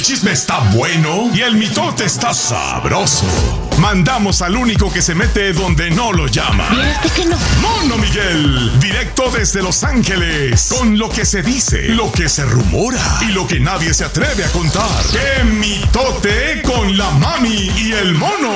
chisme está bueno y el mitote está sabroso, mandamos al único que se mete donde no lo llama. Fíjate que no. Mono Miguel, directo desde Los Ángeles, con lo que se dice, lo que se rumora y lo que nadie se atreve a contar. ¡Qué mitote con la mami y el mono!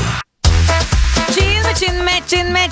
Chisme.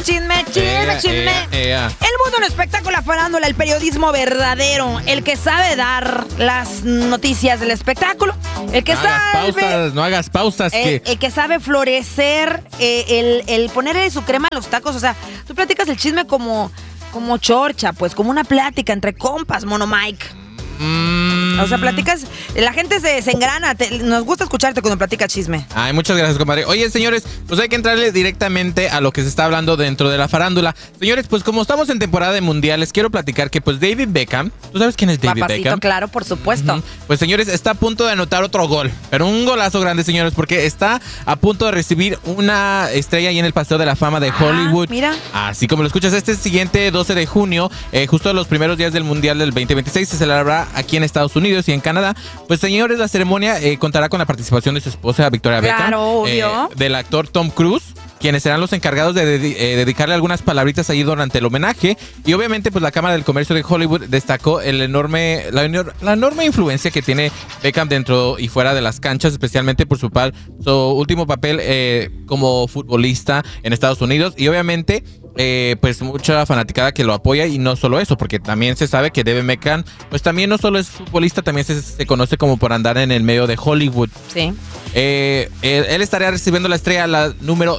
El mundo del espectáculo, la farándula, el periodismo verdadero, el que sabe dar las noticias del espectáculo, el que No hagas pausas. El que sabe florecer, el ponerle su crema a los tacos. O sea, tú platicas el chisme como chorcha, pues, como una plática entre compas, Mono Mike. O sea, platicas, la gente se engrana, nos gusta escucharte cuando platicas chisme. Ay, muchas gracias, compadre. Oye, señores, pues hay que entrarle directamente a lo que se está hablando dentro de la farándula. Señores, pues como estamos en temporada de mundiales, quiero platicar que pues David Beckham, ¿tú sabes quién es David Beckham? Claro, por supuesto. Pues señores, está a punto de anotar otro gol, pero un golazo grande, señores, porque está a punto de recibir una estrella ahí en el Paseo de la Fama de Hollywood. Mira. Así como lo escuchas, este siguiente 12 de junio, justo los primeros días del Mundial del 2026, se celebrará aquí en Estados Unidos y en Canadá. Pues señores, la ceremonia contará con la participación de su esposa Victoria Beckham, claro, obvio, del actor Tom Cruise, quienes serán los encargados de dedicarle algunas palabritas ahí durante el homenaje. Y obviamente pues la Cámara del Comercio de Hollywood destacó la enorme influencia que tiene Beckham dentro y fuera de las canchas, especialmente por su último papel como futbolista en Estados Unidos. Y obviamente pues mucha fanaticada que lo apoya, y no solo eso, porque también se sabe que David Beckham pues también no solo es futbolista, también se conoce como por andar en el medio de Hollywood. Sí. Él estaría recibiendo la estrella, la número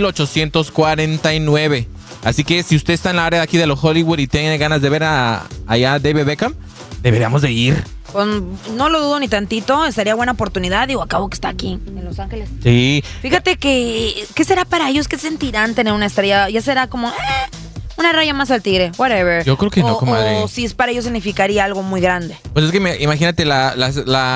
2849. Así que si usted está en la área de aquí de los Hollywood y tiene ganas de ver allá a David Beckham, deberíamos de ir. No lo dudo ni tantito, sería buena oportunidad. Digo, acabo que está aquí, en Los Ángeles. Sí. Fíjate que, ¿qué será para ellos? ¿Qué sentirán tener una estrella? Ya será como, una raya más al tigre, whatever. Yo creo que no, comadre. O si es para ellos significaría algo muy grande. Pues es que imagínate, pues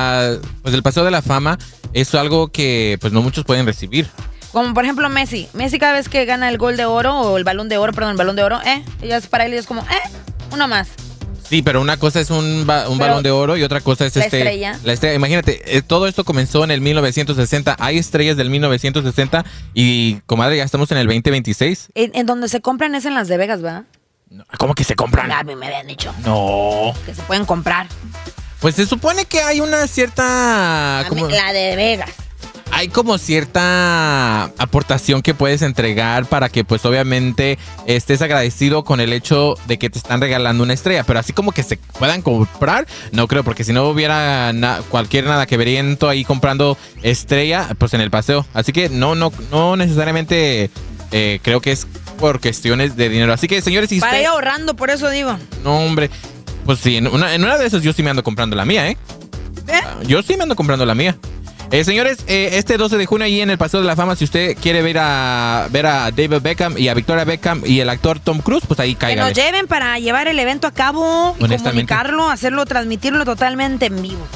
el Paseo de la Fama es algo que pues no muchos pueden recibir. Como por ejemplo Messi. Messi cada vez que gana el gol de oro, o el balón de oro, para él es como, uno más. Sí, pero una cosa es un balón de oro y otra cosa es la estrella. La estrella. Imagínate, todo esto comenzó en el 1960. Hay estrellas del 1960 y, comadre, ya estamos en el 2026. En donde se compran es en Las de Vegas, ¿verdad? No, ¿cómo que se compran? A mí me habían dicho. No. Que se pueden comprar. Pues se supone que hay una cierta... La de Vegas. Hay como cierta aportación que puedes entregar para que pues obviamente estés agradecido con el hecho de que te están regalando una estrella, pero así como que se puedan comprar, no creo, porque si no hubiera cualquier nada que veriento ahí comprando estrella pues en el paseo, así que no necesariamente creo que es por cuestiones de dinero, así que señores, si para ir ahorrando, por eso digo. No, hombre, pues sí, en una de esas yo sí me ando comprando la mía, yo sí me ando comprando la mía. Señores, este 12 de junio ahí en el Paseo de la Fama, si usted quiere ver a David Beckham y a Victoria Beckham y el actor Tom Cruise, pues ahí cáigale. Que nos lleven para llevar el evento a cabo y comunicarlo, transmitirlo totalmente en vivo.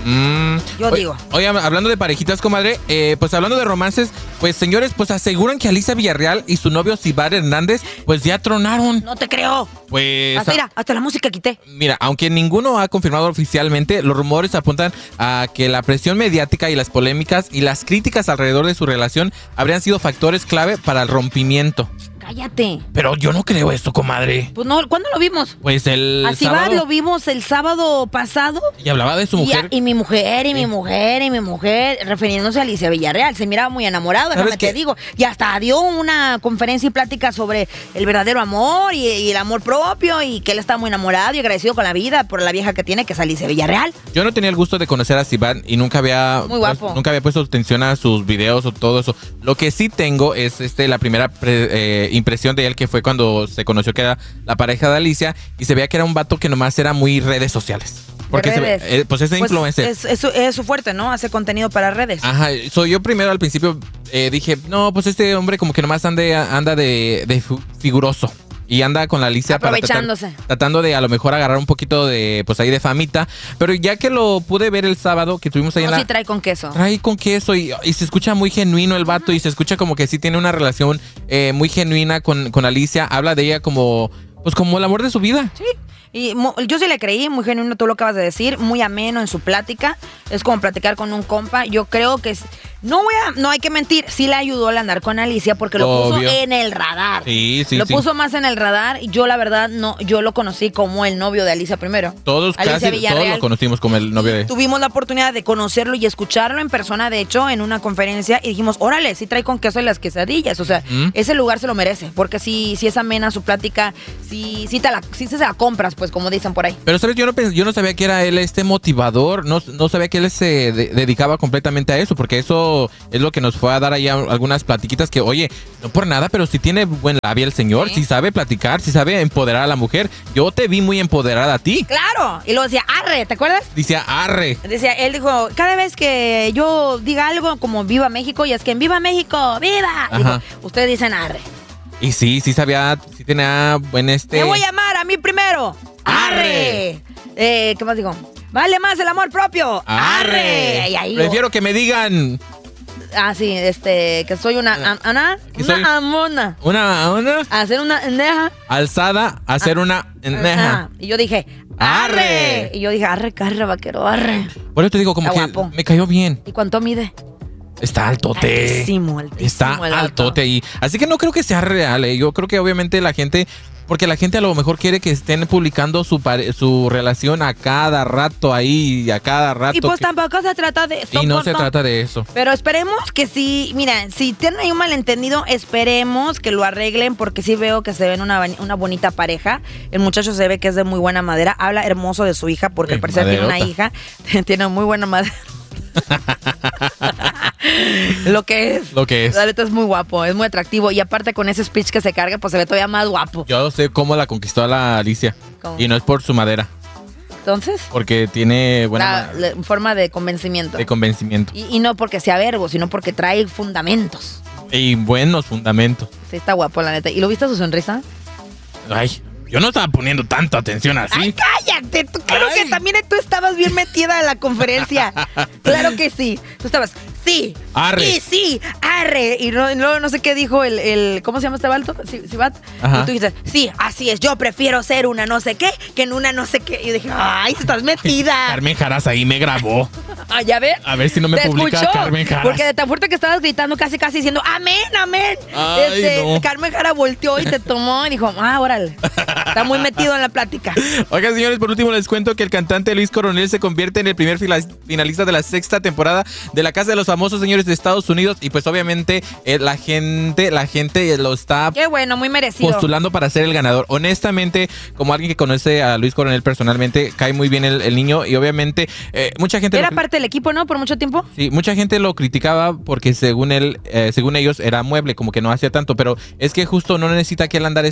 Yo digo. Oye, hablando de parejitas, comadre, pues hablando de romances, pues señores, pues aseguran que Alicia Villarreal y su novio Xibar Hernández, pues ya tronaron. No te creo. Pues... Hasta la música quité. Mira, aunque ninguno ha confirmado oficialmente, los rumores apuntan a que la presión mediática y las polémicas y las críticas alrededor de su relación habrían sido factores clave para el rompimiento. Cállate. Pero yo no creo esto, comadre. Pues no, ¿cuándo lo vimos? Pues el sábado. Lo vimos el sábado pasado. Y hablaba de su mujer. Y mi mujer, refiriéndose a Alicia Villarreal. Se miraba muy enamorado, déjame te digo. Y hasta dio una conferencia y plática sobre el verdadero amor y el amor propio, y que él está muy enamorado y agradecido con la vida por la vieja que tiene, que es Alicia Villarreal. Yo no tenía el gusto de conocer a Xibar y nunca había... Muy guapo. Nunca había puesto atención a sus videos o todo eso. Lo que sí tengo es la primera impresión de él, que fue cuando se conoció que era la pareja de Alicia, y se veía que era un vato que nomás era muy redes sociales. Porque pues es de influencer. Es su fuerte, ¿no? Hace contenido para redes. Ajá. Yo primero al principio dije, no, pues este hombre como que nomás anda de figuroso. Y anda con la Alicia aprovechándose, tratando de a lo mejor agarrar un poquito de, pues ahí de famita. Pero ya que lo pude ver el sábado, que tuvimos ahí sí trae con queso. Trae con queso y se escucha muy genuino el vato. Y se escucha como que sí tiene una relación muy genuina con Alicia. Habla de ella como el amor de su vida. Sí. Y yo sí le creí, muy genuino, tú lo acabas de decir, muy ameno en su plática. Es como platicar con un compa. Yo creo que no hay que mentir, sí le ayudó al andar con Alicia porque lo puso en el radar. Sí. Lo puso más en el radar. Yo la verdad yo lo conocí como el novio de Alicia primero. Todos lo conocimos como el novio de... Tuvimos la oportunidad de conocerlo y escucharlo en persona, de hecho, en una conferencia y dijimos, órale, sí trae con queso y las quesadillas. O sea, ese lugar se lo merece porque si es amena su plática, si se la compras, pues como dicen por ahí. Pero sabes, yo no sabía que era él motivador, no sabía que él se dedicaba completamente a eso, porque eso es lo que nos fue a dar ahí algunas platiquitas que, oye, no por nada, pero si tiene buen labia el señor, si sabe platicar, si sabe empoderar a la mujer. Yo te vi muy empoderada a ti. Claro, y lo decía, arre, ¿te acuerdas? Decía, arre. Él dijo, cada vez que yo diga algo como Viva México, y es que en Viva México, ¡viva! Dijo, ustedes dicen arre. Y sí tenía buen Me voy a amar a mí primero. ¡Arre! ¿Qué más digo? Vale más el amor propio. ¡Arre! Y ahí prefiero que me digan... sí, que soy una amona. ¿Una? Hacer una endeja. Alzada, hacer una endeja. Y yo dije, ¡arre! Y yo dije, arre, vaquero, arre. Por eso te digo, como está que guapo. me cayó bien. ¿Y cuánto mide? Está altote. Altísimo. Está altote ahí. Así que no creo que sea real, Yo creo que obviamente la gente... Porque la gente a lo mejor quiere que estén publicando su relación a cada rato ahí, a cada rato. Y pues tampoco se trata de eso. Y no se trata de eso. Pero esperemos que sí, mira, si tienen ahí un malentendido, esperemos que lo arreglen, porque sí veo que se ven una bonita pareja. El muchacho se ve que es de muy buena madera, habla hermoso de su hija, porque al parecer tiene una hija, tiene muy buena madera. Lo que es. La neta es muy guapo, es muy atractivo. Y aparte con ese speech que se carga, pues se ve todavía más guapo. Yo sé cómo la conquistó a la Alicia. ¿Cómo? Y no es por su madera. Entonces. Porque tiene buena forma de convencimiento. Y no porque sea verbo, sino porque trae fundamentos. Y buenos fundamentos. Sí, está guapo, la neta. ¿Y lo viste su sonrisa? Ay, yo no estaba poniendo tanta atención así. ¡Ay, cállate! Creo que también tú estabas bien metida en la conferencia. Claro que sí. Tú estabas, sí. Arre. Y sí, arre. Y no sé qué dijo el ¿cómo se llama este vato? Sibat. Y tú dices, sí, así es. Yo prefiero ser una no sé qué que en una no sé qué. Y yo dije, ¡ay, estás metida! Carmen Jaras ahí me grabó. ¿Ya ves? A ver si no me publica escuchó? Carmen Jaras. Porque de tan fuerte que estabas gritando casi diciendo, ¡amén, amén! No. Carmen Jara volteó y te tomó y dijo, órale. Está muy metido en la plática. Oigan, señores, por último les cuento que el cantante Luis Coronel se convierte en el primer finalista de la 6ª temporada de La Casa de los Famosos, señores, de Estados Unidos. Y pues obviamente la gente lo está... Qué bueno, muy merecido. Postulando para ser el ganador. Honestamente, como alguien que conoce a Luis Coronel personalmente, cae muy bien el niño. Y obviamente mucha gente... Era parte del equipo, ¿no? Por mucho tiempo. Sí, mucha gente lo criticaba porque según ellos era mueble, como que no hacía tanto. Pero es que justo no necesita que él andar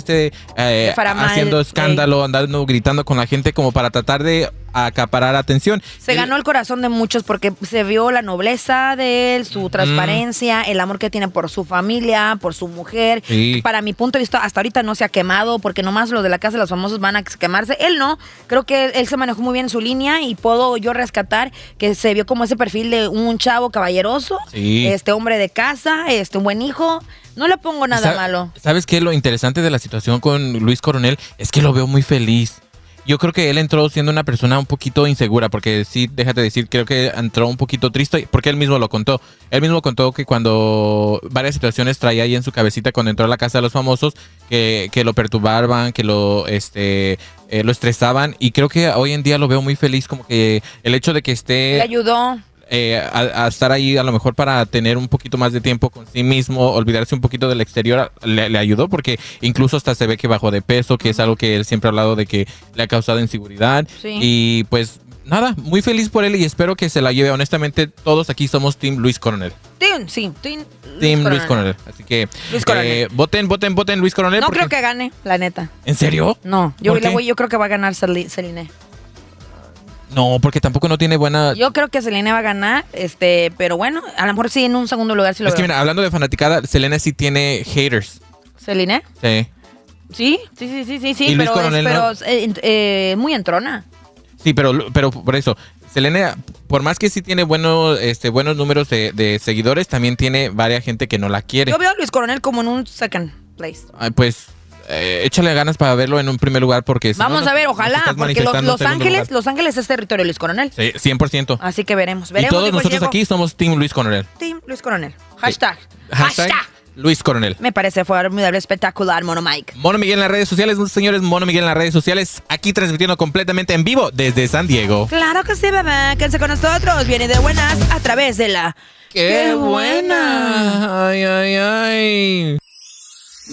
haciendo escándalo, andando gritando con la gente como para tratar de acaparar atención. Se ganó el corazón de muchos porque se vio la nobleza de él, su transparencia, el amor que tiene por su familia, por su mujer. Sí. Para mi punto de vista, hasta ahorita no se ha quemado porque nomás los de La Casa de los Famosos van a quemarse. Él no. Creo que él se manejó muy bien en su línea y puedo yo rescatar que se vio como ese perfil de un chavo caballeroso, hombre de casa, un buen hijo. No le pongo nada malo. ¿Sabes qué? Lo interesante de la situación con Luis Coronel es que lo veo muy feliz. Yo creo que él entró siendo una persona un poquito insegura, porque sí, déjate decir, creo que entró un poquito triste, porque él mismo lo contó. Él mismo contó que cuando varias situaciones traía ahí en su cabecita cuando entró a La Casa de los Famosos, que lo perturbaban, que lo estresaban, y creo que hoy en día lo veo muy feliz, como que el hecho de que esté... Le ayudó. A estar ahí a lo mejor para tener un poquito más de tiempo con sí mismo, olvidarse un poquito del exterior, le ayudó, porque incluso hasta se ve que bajó de peso, que es algo que él siempre ha hablado de que le ha causado inseguridad. Sí. Y pues nada, muy feliz por él y espero que se la lleve. Honestamente, todos aquí somos Team Luis Coronel. Team Luis Coronel. Así que voten Luis Coronel. No creo que gane, la neta. ¿En serio? No, yo creo que va a ganar Celine. No, porque tampoco no tiene buena... Yo creo que Selena va a ganar, pero bueno, a lo mejor sí en un segundo lugar sí lo veo. Es que mira, hablando de fanaticada, Selena sí tiene haters. ¿Selena? Sí. Sí, ¿Y Luis Coronel muy entrona. Sí, pero por eso, Selena, por más que sí tiene buenos números de seguidores, también tiene varias gente que no la quiere. Yo veo a Luis Coronel como en un second place. Pues échale ganas para verlo en un primer lugar porque... Vamos a ver, ojalá, porque Los Ángeles es territorio Luis Coronel. Sí, 100%. Así que veremos. Y todos nosotros aquí somos Team Luis Coronel. Team Luis Coronel. Hashtag. Luis Coronel. Me parece formidable, espectacular, Mono Mike. Mono Miguel en las redes sociales, señores. Mono Miguel en las redes sociales. Aquí transmitiendo completamente en vivo desde San Diego. Claro que sí, bebé. Quédense con nosotros. Viene de buenas a través de la... ¡Qué buena! ¡Ay, ay, ay!